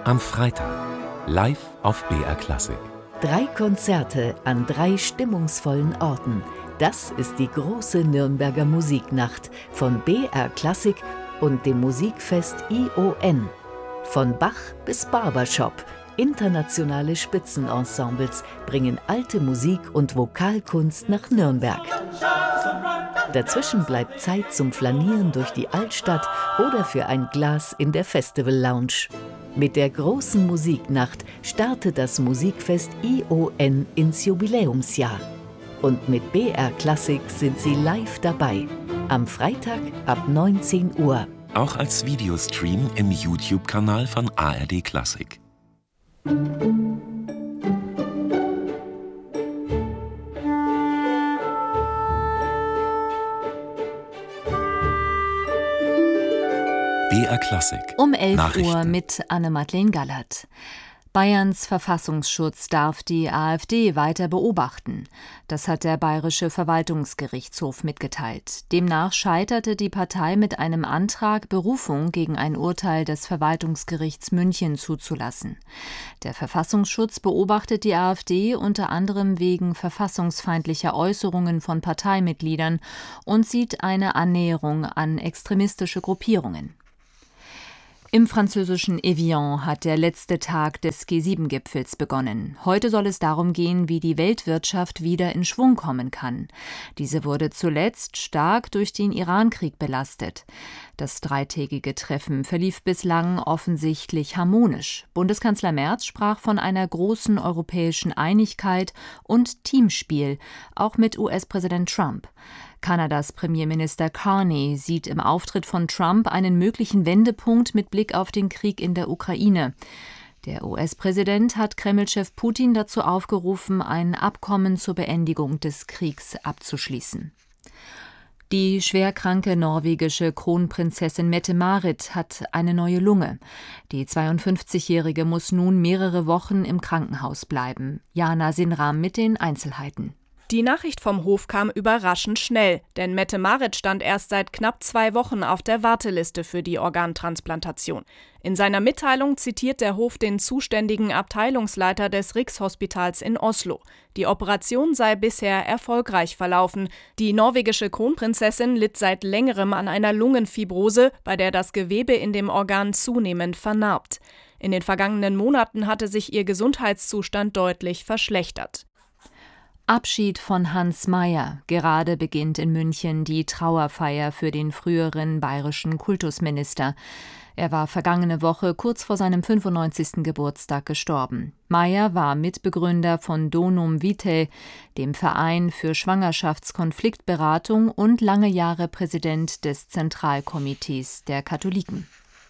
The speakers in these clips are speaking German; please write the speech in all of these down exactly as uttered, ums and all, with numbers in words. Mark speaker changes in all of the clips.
Speaker 1: Am Freitag, live auf B R Klassik.
Speaker 2: Drei Konzerte an drei stimmungsvollen Orten. Das ist die große Nürnberger Musiknacht von B R Klassik und dem Musikfest I O N. Von Bach bis Barbershop, internationale Spitzenensembles bringen alte Musik und Vokalkunst nach Nürnberg. Dazwischen bleibt Zeit zum Flanieren durch die Altstadt oder für ein Glas in der Festival Lounge. Mit der großen Musiknacht startet das Musikfest I O N ins Jubiläumsjahr. Und mit B R Klassik sind Sie live dabei. Am Freitag ab neunzehn Uhr.
Speaker 1: Auch als Videostream im YouTube-Kanal von A R D Klassik. B R Klassik.
Speaker 3: Um elf Uhr mit Anne-Madeleine Gallert. Bayerns Verfassungsschutz darf die AfD weiter beobachten. Das hat der Bayerische Verwaltungsgerichtshof mitgeteilt. Demnach scheiterte die Partei mit einem Antrag, Berufung gegen ein Urteil des Verwaltungsgerichts München zuzulassen. Der Verfassungsschutz beobachtet die AfD unter anderem wegen verfassungsfeindlicher Äußerungen von Parteimitgliedern und sieht eine Annäherung an extremistische Gruppierungen. Im französischen Evian hat der letzte Tag des G sieben Gipfels begonnen. Heute soll es darum gehen, wie die Weltwirtschaft wieder in Schwung kommen kann. Diese wurde zuletzt stark durch den Irankrieg belastet. Das dreitägige Treffen verlief bislang offensichtlich harmonisch. Bundeskanzler Merz sprach von einer großen europäischen Einigkeit und Teamspiel, auch mit U S-Präsident Trump. Kanadas Premierminister Carney sieht im Auftritt von Trump einen möglichen Wendepunkt mit Blick auf den Krieg in der Ukraine. Der U S-Präsident hat Kreml-Chef Putin dazu aufgerufen, ein Abkommen zur Beendigung des Kriegs abzuschließen. Die schwerkranke norwegische Kronprinzessin Mette-Marit hat eine neue Lunge. Die zweiundfünfzigjährige muss nun mehrere Wochen im Krankenhaus bleiben. Jana Sinram mit den Einzelheiten.
Speaker 4: Die Nachricht vom Hof kam überraschend schnell, denn Mette-Marit stand erst seit knapp zwei Wochen auf der Warteliste für die Organtransplantation. In seiner Mitteilung zitiert der Hof den zuständigen Abteilungsleiter des Rikshospitals in Oslo. Die Operation sei bisher erfolgreich verlaufen. Die norwegische Kronprinzessin litt seit längerem an einer Lungenfibrose, bei der das Gewebe in dem Organ zunehmend vernarbt. In den vergangenen Monaten hatte sich ihr Gesundheitszustand deutlich verschlechtert.
Speaker 3: Abschied von Hans Mayer. Gerade beginnt in München die Trauerfeier für den früheren bayerischen Kultusminister. Er war vergangene Woche kurz vor seinem fünfundneunzigsten Geburtstag gestorben. Mayer war Mitbegründer von Donum Vitae, dem Verein für Schwangerschaftskonfliktberatung, und lange Jahre Präsident des Zentralkomitees der Katholiken.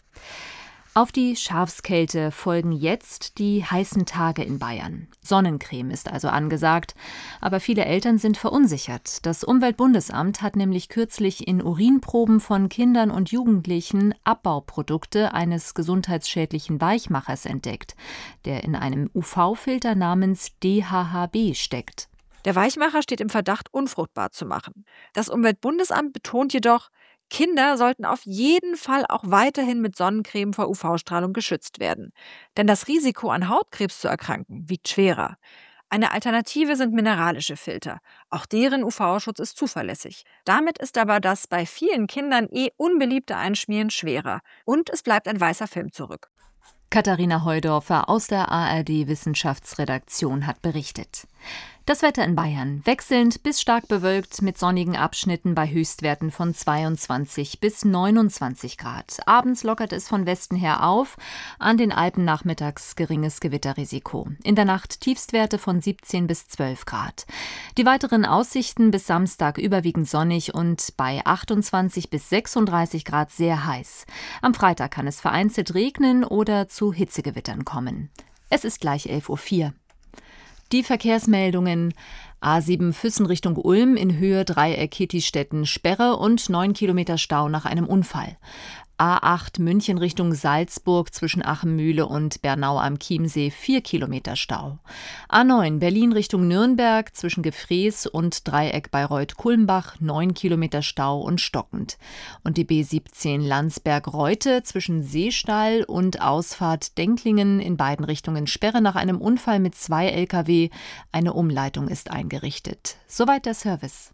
Speaker 3: Auf die Schafskälte folgen jetzt die heißen Tage in Bayern. Sonnencreme ist also angesagt, aber viele Eltern sind verunsichert. Das Umweltbundesamt hat nämlich kürzlich in Urinproben von Kindern und Jugendlichen Abbauprodukte eines gesundheitsschädlichen Weichmachers entdeckt, der in einem U V-Filter namens D H H B steckt.
Speaker 5: Der Weichmacher steht im Verdacht, unfruchtbar zu machen. Das Umweltbundesamt betont jedoch, Kinder sollten auf jeden Fall auch weiterhin mit Sonnencreme vor U V-Strahlung geschützt werden. Denn das Risiko, an Hautkrebs zu erkranken, wiegt schwerer. Eine Alternative sind mineralische Filter. Auch deren U V-Schutz ist zuverlässig. Damit ist aber das bei vielen Kindern eh unbeliebte Einschmieren schwerer. Und es bleibt ein weißer Film zurück.
Speaker 3: Katharina Heudorfer aus der A R D-Wissenschaftsredaktion hat berichtet. Das Wetter in Bayern: wechselnd bis stark bewölkt mit sonnigen Abschnitten bei Höchstwerten von zweiundzwanzig bis neunundzwanzig Grad. Abends lockert es von Westen her auf, an den Alpen nachmittags geringes Gewitterrisiko. In der Nacht Tiefstwerte von siebzehn bis zwölf Grad. Die weiteren Aussichten: bis Samstag überwiegend sonnig und bei achtundzwanzig bis sechsunddreißig Grad sehr heiß. Am Freitag kann es vereinzelt regnen oder zu Hitzegewittern kommen. Es ist gleich elf Uhr vier. Die Verkehrsmeldungen: A sieben Füssen Richtung Ulm in Höhe Dreieck Hittistetten Sperre und neun Kilometer Stau nach einem Unfall. A acht München Richtung Salzburg zwischen Achenmühle und Bernau am Chiemsee vier Kilometer Stau. A neun Berlin Richtung Nürnberg zwischen Gefrees und Dreieck Bayreuth-Kulmbach neun Kilometer Stau und stockend. Und die B siebzehn Landsberg-Reute zwischen Seestall und Ausfahrt Denklingen in beiden Richtungen Sperre nach einem Unfall mit zwei L K W. Eine Umleitung ist eingerichtet. Soweit der Service.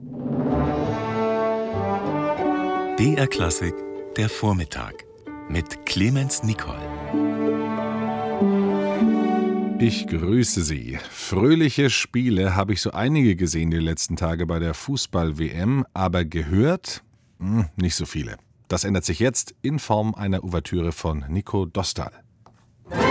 Speaker 1: B R Klassik, der Vormittag mit Clemens Nicol.
Speaker 6: Ich grüße Sie. Fröhliche Spiele habe ich so einige gesehen die letzten Tage bei der Fußball-W M, aber gehört? Hm, nicht so viele. Das ändert sich jetzt in Form einer Ouvertüre von Nico Dostal.